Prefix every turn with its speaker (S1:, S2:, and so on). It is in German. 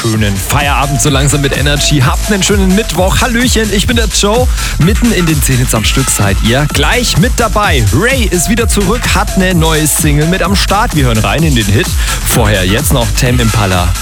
S1: schönen Feierabend so langsam mit Energy. Habt einen schönen Mittwoch. Hallöchen, ich bin der Joe. Mitten in den 10 Hits am Stück seid ihr. Gleich mit dabei. Ray ist wieder zurück, hat eine neue Single mit am Start. Wir hören rein in den Hit. Vorher jetzt noch Tame Impala.